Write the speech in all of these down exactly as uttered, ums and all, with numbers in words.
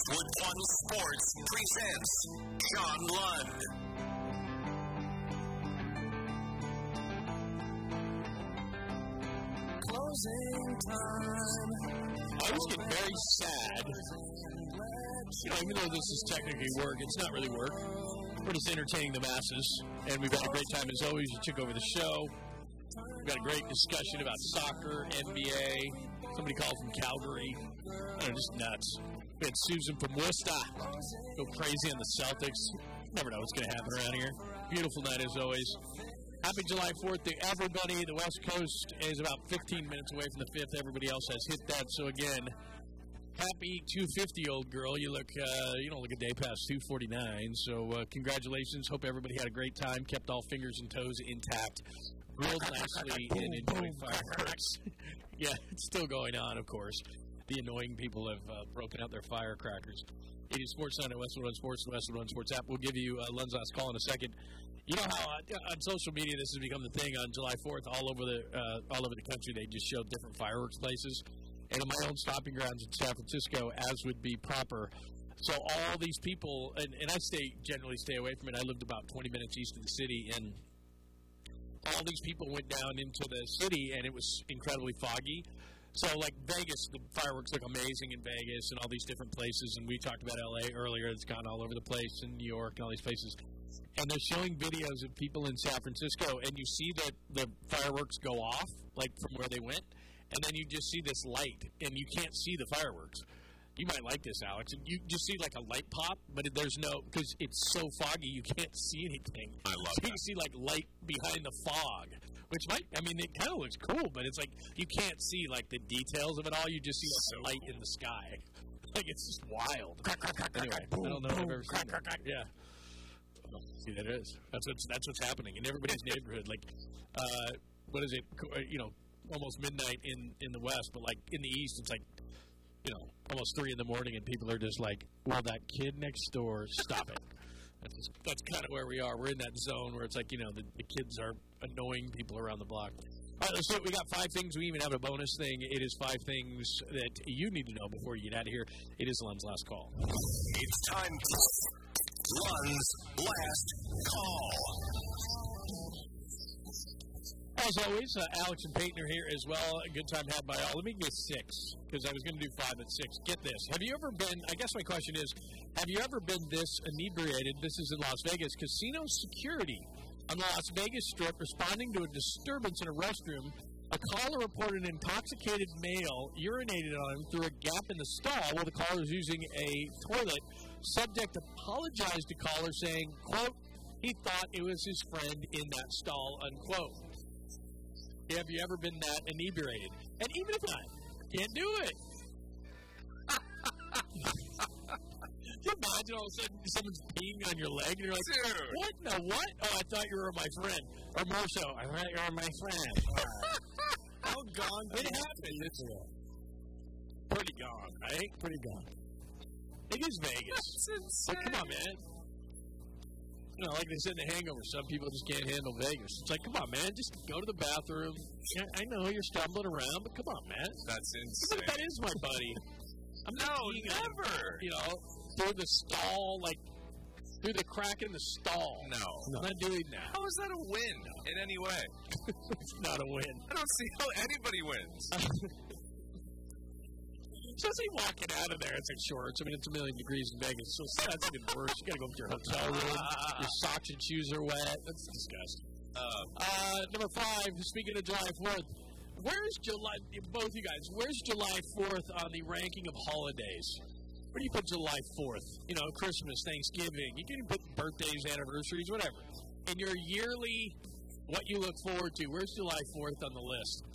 Westwood One Sports presents John Lund. Closing time. I always get very sad. You know, even though this is technically work, it's not really work. We're just entertaining the masses, and we've had a great time as always. You took over the show. We've got a great discussion about soccer, N B A. Somebody called from Calgary. I don't know, just nuts. We had Susan from Worcester go crazy on the Celtics. Never know what's going to happen around here. Beautiful night as always. Happy July fourth to everybody. The West Coast is about fifteen minutes away from the fifth. Everybody else has hit that. So again, happy two fifty, old girl. You look, uh, you don't look a day past two forty-nine. So uh, congratulations. Hope everybody had a great time. Kept all fingers and toes intact. Grilled nicely and enjoyed fireworks. Yeah, it's still going on, of course. The annoying people have uh, broken out their firecrackers. It is Sports Night at Westwood One Sports, the Westwood One Sports app. We'll give you uh, Lund's last call in a second. You know how uh, on social media this has become the thing on July fourth all over the uh, all over the country. They just show different fireworks places. And in my own stopping grounds in San Francisco, as would be proper. So all these people, and, and I stay generally stay away from it. I lived about twenty minutes east of the city, and all these people went down into the city, and it was incredibly foggy. So, like Vegas, the fireworks look amazing in Vegas and all these different places. And we talked about L A earlier. It's gone all over the place in New York and all these places. And they're showing videos of people in San Francisco, and you see that the fireworks go off, like from where they went, and then you just see this light, and you can't see the fireworks. You might like this, Alex. You just see like a light pop, but there's no, because it's so foggy, you can't see anything. I love so that. You see like light behind the fog, which might, I mean, it kind of looks cool, but it's like you can't see like the details of it all. You just see like, so light in the sky. Like it's just wild. Crack, crack, crack, anyway, crack, I don't know if I've ever crack, seen crack, crack. Yeah. See, that is. That's what's, that's what's happening in everybody's neighborhood. Like, uh, what is it? You know, almost midnight in, in the West, but like in the East, it's like, you know, almost three in the morning, and people are just like, well, that kid next door, stop it. That's, just, that's kind of where we are. We're in that zone where it's like, you know, the, the kids are annoying people around the block. All right, so we got five things. We even have a bonus thing. It is five things that you need to know before you get out of here. It is Lund's last call. It's time for Lund's last call. As always, uh, Alex and Peyton are here as well. A good time had by all. Let me get six, because I was going to do five at six. Get this. Have you ever been, I guess my question is, have you ever been this inebriated? This is in Las Vegas. Casino security on the Las Vegas Strip responding to a disturbance in a restroom. A caller reported an intoxicated male urinated on him through a gap in the stall while the caller was using a toilet. Subject apologized to caller saying, quote, he thought it was his friend in that stall, unquote. Have you ever been that inebriated? And even if not, can't do it. Can you imagine all of a sudden someone's peeing on your leg and you're like, Dude. what in the what? Oh, I thought you were my friend. Or more so, I thought you were my friend. How gone It happened. Pretty gone, right? Pretty gone. It is Vegas. But come on, man. You know, like they said in The Hangover, some people just can't handle Vegas. It's like, come on, man, just go to the bathroom. Yeah, I know you're stumbling around, but come on, man. That's Even insane. if that is my buddy. I'm not No, peeing never. on, you know, through the stall, like, through the crack in the stall. No. I'm not doing that. How is that a win in any way? It's not a win. I don't see how anybody wins. Especially walking out of there, it's in shorts. I mean, it's a million degrees in Vegas, so that's even worse. You got to go to your hotel room. Your socks and shoes are wet. That's disgusting. Uh, Uh, number five, speaking of July fourth, where's July, both you guys, where's July fourth on the ranking of holidays? Where do you put July fourth? You know, Christmas, Thanksgiving. You can put birthdays, anniversaries, whatever. In your yearly, what you look forward to, where's July fourth on the list?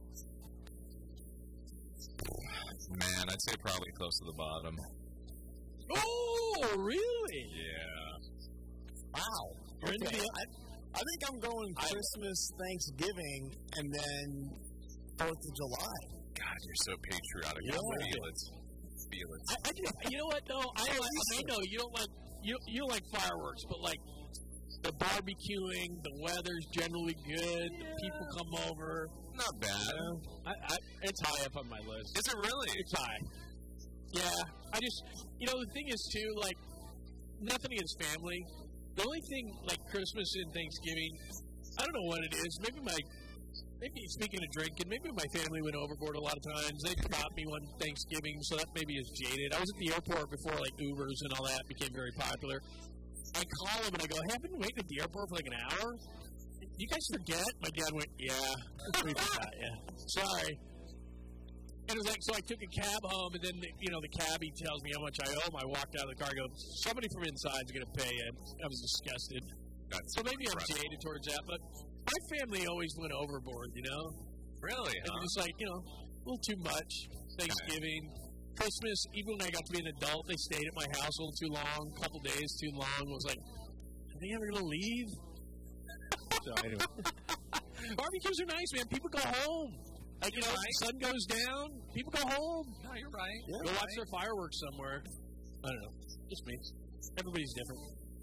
man, I'd say probably close to the bottom. Oh, really? Yeah. Wow. We're into Okay. the- I, I think I'm going Christmas, Thanksgiving, and then fourth of July. God, you're so patriotic. Yeah. I feel it. Feel it. I, I just, you know what though? I like, I know you don't like you you don't like fireworks, but like the barbecuing, the weather's generally good. The people come over. Not bad. I, I, it's high up on my list. Is it really? It's high. Yeah, I, just, you know, the thing is, too, like, nothing against family. The only thing, like Christmas and Thanksgiving, I don't know what it is. Maybe my, maybe speaking of drinking, maybe my family went overboard a lot of times. They forgot me one Thanksgiving, so that maybe is jaded. I was at the airport before, like, Ubers and all that became very popular. I call them and I go, hey, I've been waiting at the airport for like an hour. You guys forget? My dad went, yeah, we forgot, yeah. Sorry. And it was like, so I took a cab home, and then, the, you know, the cabbie tells me how much I owe him. I walked out of the car and go, somebody from inside is going to pay it. I was disgusted. That's so maybe I'm incredible. jaded towards that, but my family always went overboard, you know? Really, And huh? just like, you know, a little too much. Thanksgiving, Christmas, even when I got to be an adult, they stayed at my house a little too long, a couple days too long. It was like, are they ever going to leave? So anyway. Barbecues are nice, man. People go home. Like, you know, right. the sun goes down, people go home. No, you're right. Go You're watch right. their fireworks somewhere. I don't know. Just me. Everybody's different.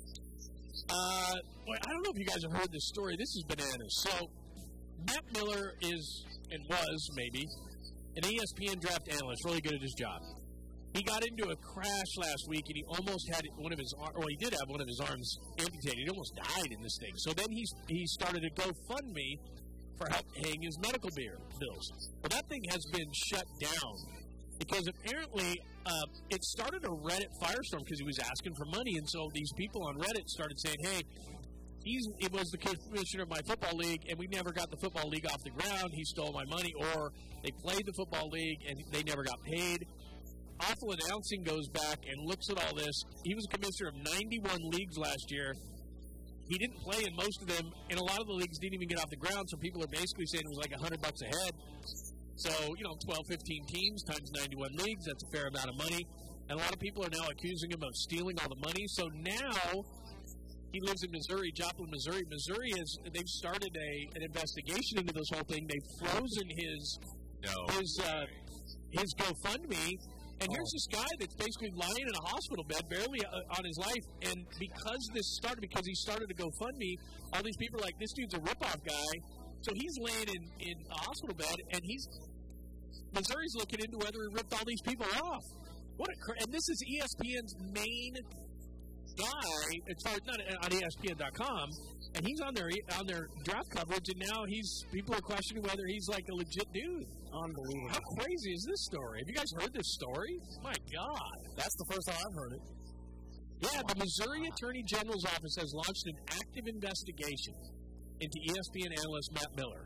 Uh, boy, I don't know if you guys have heard this story. This is bananas. So, Matt Miller is, and was, maybe, an E S P N draft analyst, really good at his job. He got into a crash last week, and he almost had one of his arms, well, he did have one of his arms amputated. He almost died in this thing. So then he, he started a GoFundMe for help paying his medical beer, bills. Well, that thing has been shut down because apparently uh, it started a Reddit firestorm because he was asking for money, and so these people on Reddit started saying, hey, he's, it was the commissioner of my football league, and we never got the football league off the ground. He stole my money, or they played the football league, and they never got paid. Awful Announcing goes back and looks at all this. He was a commissioner of ninety-one leagues last year. He didn't play in most of them, and a lot of the leagues didn't even get off the ground, so people are basically saying it was like one hundred bucks a head. So, you know, twelve, fifteen teams times ninety-one leagues, that's a fair amount of money. And a lot of people are now accusing him of stealing all the money. So now he lives in Missouri, Joplin, Missouri. Missouri is, they've started a an investigation into this whole thing. They've frozen his, No. his, uh, his GoFundMe. And here's this guy that's basically lying in a hospital bed, barely uh, on his life. And because this started, because he started a GoFundMe, all these people are like, this dude's a ripoff guy. So he's laying in, in a hospital bed, and he's Missouri's looking into whether he ripped all these people off. What a cra- and this is E S P N's main guy, as far as not on E S P N dot com, and he's on their on their draft coverage, and now he's people are questioning whether he's like a legit dude. Unbelievable. How crazy is this story? Have you guys heard this story? My God. That's the first time I've heard it. Yeah, the Missouri Attorney General's office has launched an active investigation into E S P N analyst Matt Miller.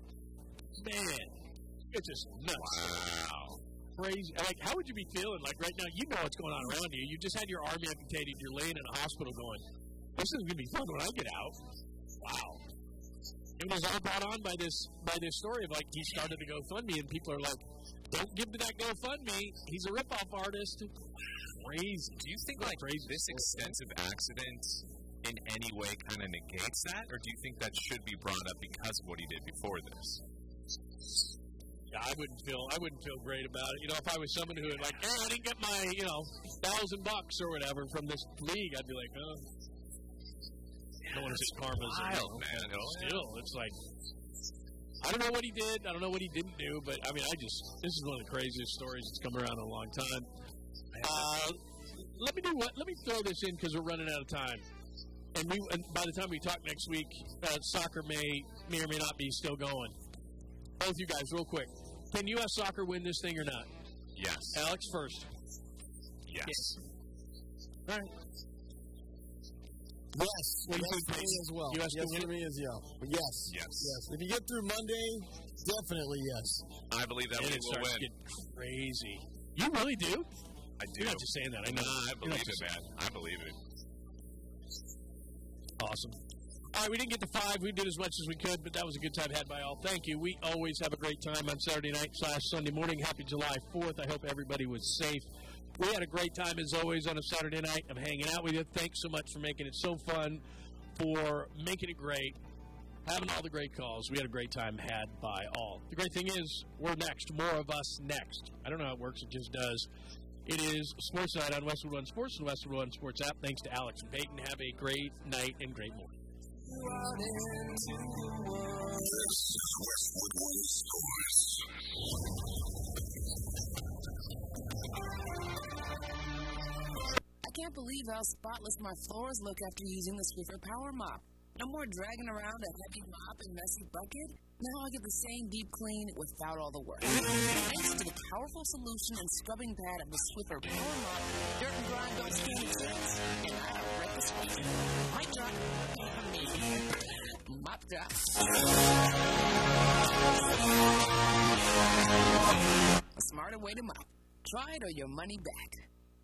Man, it's just nuts. Wow. Crazy. Like, how would you be feeling? Like, right now, you know what's going on around you. You just had your arm amputated. You're laying in a hospital going, this is going to be fun when I get out. Wow. It was all brought on by this by this story of, like, he started a GoFundMe, and people are like, don't give to that GoFundMe. He's a ripoff artist. Crazy. Do you think, like, Crazy. this extensive accident in any way kind of negates that? Or do you think that should be brought up because of what he did before this? Yeah, I wouldn't feel I wouldn't feel great about it. You know, if I was someone who had like, hey, I didn't get my, you know, thousand bucks or whatever from this league, I'd be like, oh. I don't want to say karma's a, Wild, man. Still, it's like, I don't know what he did. I don't know what he didn't do, but I mean, I just, this is one of the craziest stories that's come around in a long time. Uh, let me do what? Let me throw this in because we're running out of time. And we, and by the time we talk next week, uh, soccer may may or may not be still going. Both you guys, real quick. Can U S Soccer win this thing or not? Yes. Alex first. Yes. All right. Yes. What do you yes think, for me Pete? as well. U S yes can win for it? me as well. Yes. Yes. Yes. If you get through Monday, definitely yes. I believe that And we it will starts win. getting crazy. You really do? I do. You're not just saying that. I know. Nah, I You're not believe just- it, man. I believe it. Awesome. All right, we didn't get to five. We did as much as we could, but that was a good time had by all. Thank you. We always have a great time on Saturday night slash Sunday morning. Happy July fourth. I hope everybody was safe. We had a great time, as always, on a Saturday night of hanging out with you. Thanks so much for making it so fun, for making it great, having all the great calls. We had a great time had by all. The great thing is, we're next. More of us next. I don't know how it works. It just does. It is Sports Night on Westwood One Sports and Westwood One Sports app. Thanks to Alex and Peyton. Have a great night and great morning. Westwood One Sports. can't believe how spotless my floors look after using the Swiffer Power Mop. No more dragging around a heavy mop and messy bucket. Now I get the same deep clean without all the work. Thanks to the powerful solution and scrubbing pad of the Swiffer Power Mop, dirt and grime don't stand a chance, and I don't break the sweat. Mic drop, from me. Mop drop. A smarter way to mop. Try it or your money back.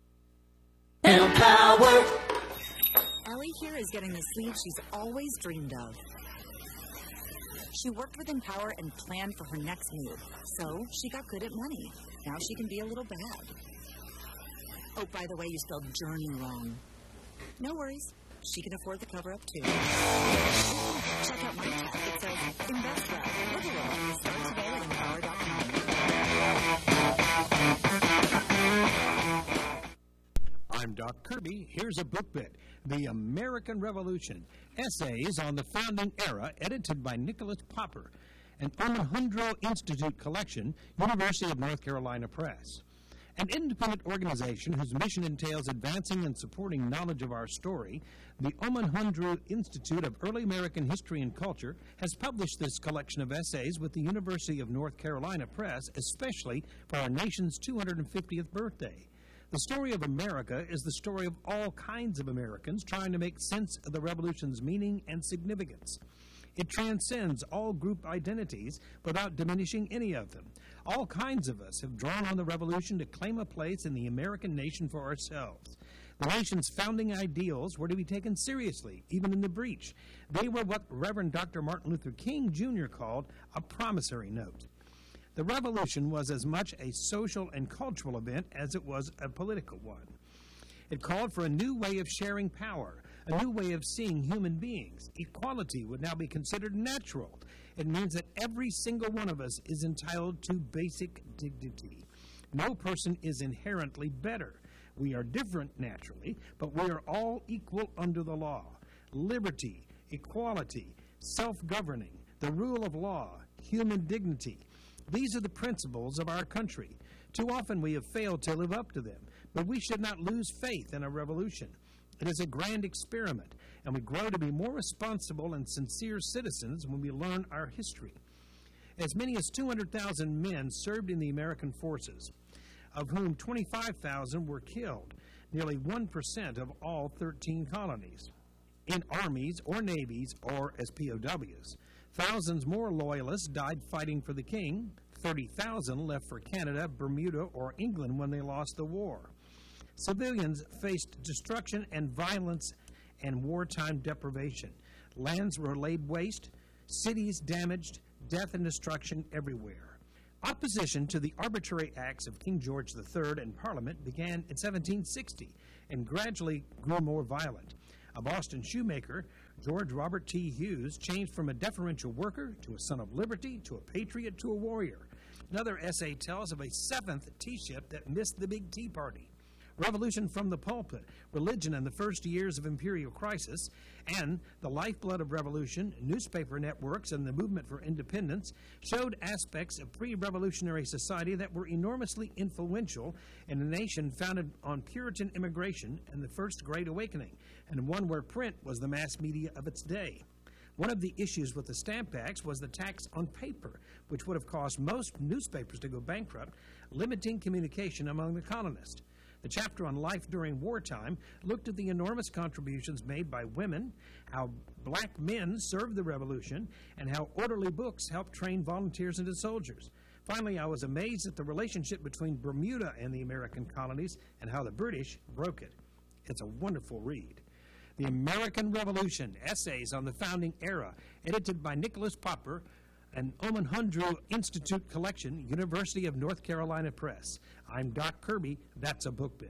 Empower. Ellie here is getting the sleep she's always dreamed of. She worked with Empower and planned for her next move, so she got good at money. Now she can be a little bad. Oh, by the way, you spelled journey wrong. No worries. She can afford the cover-up, too. Check out my tab. It says, Invest Well. Look a little. Start today at empower dot com. I'm Doc Kirby. Here's a book bit. The American Revolution. Essays on the Founding Era, edited by Nicholas Popper. An Omohundro Institute collection, University of North Carolina Press. An independent organization whose mission entails advancing and supporting knowledge of our story, the Omohundro Institute of Early American History and Culture has published this collection of essays with the University of North Carolina Press, especially for our nation's two hundred fiftieth birthday. The story of America is the story of all kinds of Americans trying to make sense of the Revolution's meaning and significance. It transcends all group identities without diminishing any of them. All kinds of us have drawn on the Revolution to claim a place in the American nation for ourselves. The nation's founding ideals were to be taken seriously, even in the breach. They were what Reverend Doctor Martin Luther King, Junior called a promissory note. The Revolution was as much a social and cultural event as it was a political one. It called for a new way of sharing power, a new way of seeing human beings. Equality would now be considered natural. It means that every single one of us is entitled to basic dignity. No person is inherently better. We are different naturally, but we are all equal under the law. Liberty, equality, self-governing, the rule of law, human dignity. These are the principles of our country. Too often we have failed to live up to them, but we should not lose faith in a revolution. It is a grand experiment, and we grow to be more responsible and sincere citizens when we learn our history. As many as two hundred thousand men served in the American forces, of whom twenty-five thousand were killed, nearly one percent of all thirteen colonies, in armies or navies or as P O Ws. Thousands more loyalists died fighting for the king. thirty thousand left for Canada, Bermuda, or England when they lost the war. Civilians faced destruction and violence and wartime deprivation. Lands were laid waste, cities damaged, death and destruction everywhere. Opposition to the arbitrary acts of King George the Third and Parliament began in seventeen sixty and gradually grew more violent. A Boston shoemaker, George Robert T. Hughes, changed from a deferential worker to a son of liberty to a patriot to a warrior. Another essay tells of a seventh tea ship that missed the big tea party. Revolution from the Pulpit, Religion in the First Years of Imperial Crisis, and The Lifeblood of Revolution, Newspaper Networks, and the Movement for Independence showed aspects of pre-revolutionary society that were enormously influential in a nation founded on Puritan immigration and the First Great Awakening, and one where print was the mass media of its day. One of the issues with the Stamp Acts was the tax on paper, which would have caused most newspapers to go bankrupt, limiting communication among the colonists. The chapter on life during wartime looked at the enormous contributions made by women, how black men served the revolution, and how orderly books helped train volunteers into soldiers. Finally, I was amazed at the relationship between Bermuda and the American colonies and how the British broke it. It's a wonderful read. The American Revolution, Essays on the Founding Era, edited by Nicholas Popper, an Omohundro Institute collection, University of North Carolina Press. I'm Doc Kirby. That's a book bit.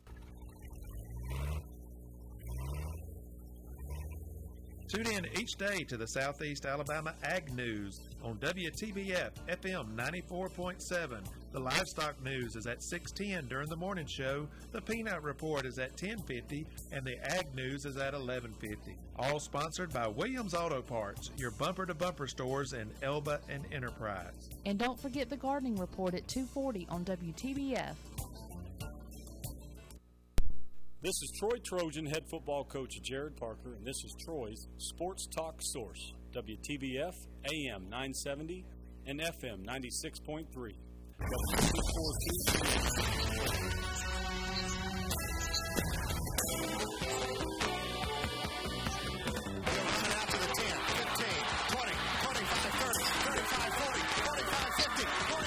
Tune in each day to the Southeast Alabama Ag News on W T B F F M ninety-four point seven. The Livestock News is at six ten during the morning show. The Peanut Report is at ten fifty, and the Ag News is at eleven fifty. All sponsored by Williams Auto Parts, your bumper-to-bumper stores in Elba and Enterprise. And don't forget the Gardening Report at two forty on W T B F. This is Troy Trojan head football coach Jared Parker, and this is Troy's Sports Talk Source, W T B F, A M nine seventy, and F M ninety-six point three.